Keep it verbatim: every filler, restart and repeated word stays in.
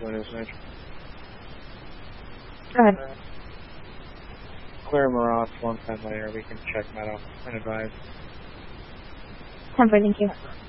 Windows Edge. Go ahead. Clear Maroth, one time later, we can check metal and advise. ten four, thank you.